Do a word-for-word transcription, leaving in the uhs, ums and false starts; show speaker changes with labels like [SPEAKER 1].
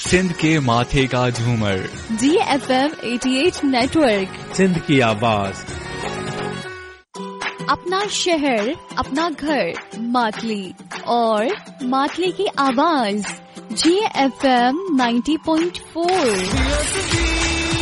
[SPEAKER 1] सिंध के माथे का झूमर।
[SPEAKER 2] जी एफ एम अठासी नेटवर्क,
[SPEAKER 3] सिंध की आवाज।
[SPEAKER 2] अपना शहर, अपना घर, मातली और मातली की आवाज। जी एफ एम नब्बे पॉइंट चार।